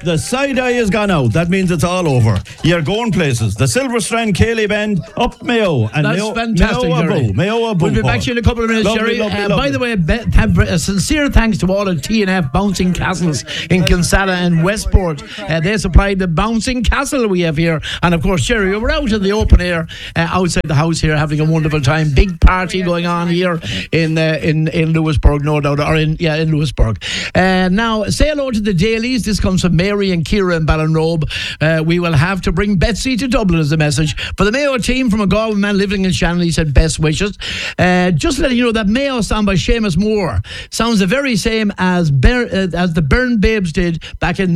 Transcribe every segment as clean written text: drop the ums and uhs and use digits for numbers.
The side eye has gone out. That means it's all over. You're going places. The Silver Strand Cayley Band up Mayo. And That's Mayo, fantastic, Jerry. Mayo We'll be back to you in a couple of minutes, Lovely, Jerry. lovely. By the way, have a sincere thanks to all of T&F Bouncing Castles in Kinsella and Westport. They supplied the bouncing castle we have here. And of course, Jerry, we're out in the open air outside the house here having a wonderful time. Big party going on here in Lewisburg, no doubt, or in Lewisburg. Now, say hello to the Dailies. This comes from Mary and Ciara in Ballinrobe. We will have to bring Betsy to Dublin as the message. For the Mayo team from a Galway man living in Shannon, he said best wishes. Just letting you know that Mayo song by Seamus Moore sounds the very same as the Burn Babes did back in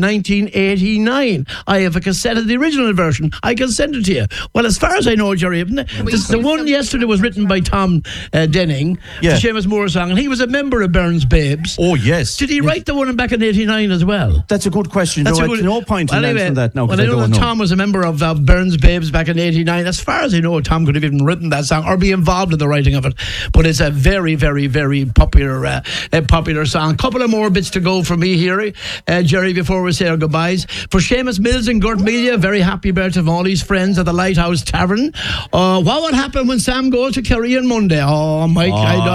1989. I have a cassette of the original version. I can send it to you. Well, as far as I know, Jerry, the one yesterday was written by Tom Denning, the Seamus Moore song, and he was a member of Burns Babes. Oh, yes. Did he write the one back in 89 as well? That's a good question. No point in answering that now. Well, I know that Tom was a member of Burns Babes back in 89. As far as I know, Tom could have even written that song or be involved in the writing of it. But it's a very, very, very popular song. Couple of more bits to go for me here, Jerry, before we say our goodbyes. For Seamus Mills and Gert Melia, very happy birthday from all his friends at the Lighthouse Tavern. What would happen when Sam goes to Kerry on Monday? Oh, Mike,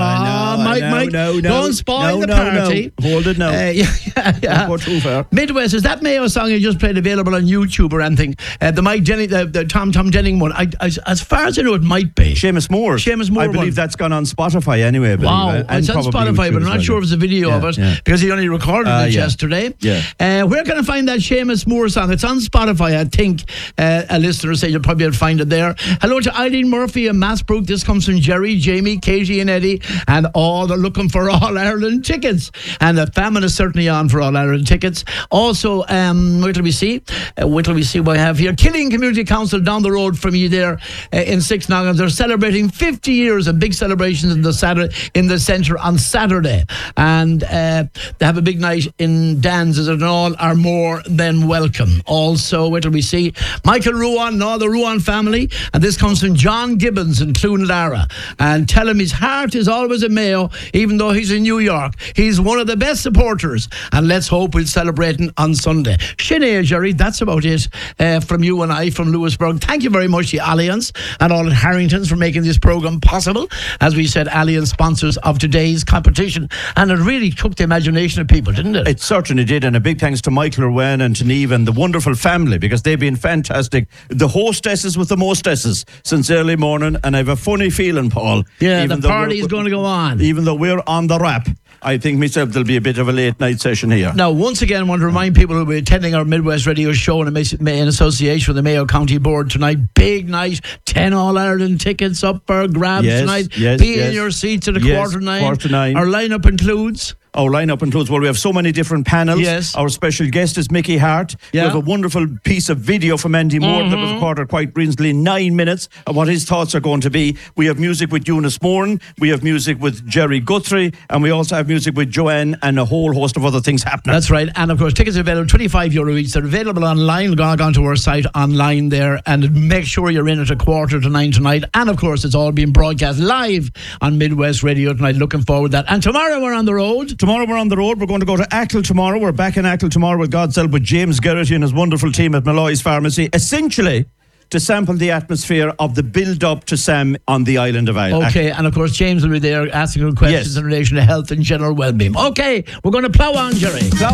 Mike, don't spoil the party. No. Hold it now. Yeah. Go too far. Midwest, is that Mayo song you just played available on YouTube or anything? The Mike Denning, the Tom Denning one. As far as I know, it might be Seamus Moore. I believe that's gone on Spotify anyway. Wow, it's on Spotify, but I'm not sure if it's a video of it because he only recorded it yesterday. Yeah. Where can I find that Seamus Moore song? It's on Spotify, I think. A listener said you'll probably find it there. Hello to Eileen Murphy and Massbrook. This comes from Jerry, Jamie, Katie and Eddie, and all they're looking for All Ireland tickets. And the famine is certainly on for All Ireland tickets. Also, wait till we see what I have here. Killeen Community Council down the road from you there in Six Noggins. They're celebrating 50 years of big celebrations in the centre on Saturday. And they have a big night in Dan's, and all are more than welcome. Also, wait till we see Michael Ruan and all the Ruan family. And this comes from John Gibbons in Cloonalara. And tell him his heart is always in Mayo, even though he's in New York. He's one of the best supporters. And let's hope we'll celebrate on Sunday. Sinead, Jerry, that's about it from you and I from Lewisburg. Thank you very much, the Alliance and all at Harrington's for making this programme possible. As we said, Alliance sponsors of today's competition. And it really took the imagination of people, didn't it? It certainly did. And a big thanks to Michael Irwin and to Niamh and the wonderful family, because they've been fantastic. The hostesses with the mostesses since early morning. And I have a funny feeling, Paul. Yeah, the party is going to go on. Even though we're on the wrap, I think myself there'll be a bit of a late night session here. Now, once again, I want to remind people who will be attending our Midwest Radio show in association with the Mayo County Board tonight. Big night, 10 All-Ireland tickets up for grabs tonight. Be in your seats at quarter to nine. Our lineup includes... well, we have so many different panels. Yes. Our special guest is Mickey Hart. Yeah. We have a wonderful piece of video from Andy Moore that was recorded quite recently, 9 minutes, of what his thoughts are going to be. We have music with Eunice Moran. We have music with Jerry Guthrie. And we also have music with Joanne and a whole host of other things happening. That's right. And of course, tickets are available, €25 each. They're available online. Log on to our site online there and make sure you're in at 8:45 tonight. And of course, it's all being broadcast live on Midwest Radio tonight. Looking forward to that. And tomorrow we're on the road. Tomorrow we're on the road. We're going to go to Achill tomorrow. We're back in Achill tomorrow with God's help with James Geraghty and his wonderful team at Malloy's Pharmacy, essentially to sample the atmosphere of the build-up to Sam on the island of Achill. Okay, and of course James will be there asking questions in relation to health and general well-being. Okay, we're going to plough on, Jerry.